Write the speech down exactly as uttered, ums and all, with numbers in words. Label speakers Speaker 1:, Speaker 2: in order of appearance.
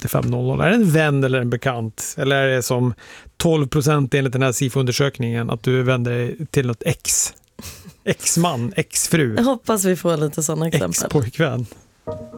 Speaker 1: nittiofem noll noll? Är det en vän eller en bekant? Eller är det som tolv procent enligt den här S I F O-undersökningen att du vänder dig till något ex? Ex-man, ex-fru?
Speaker 2: Jag hoppas vi får lite sådana exempel.
Speaker 1: Ex-pojkvän.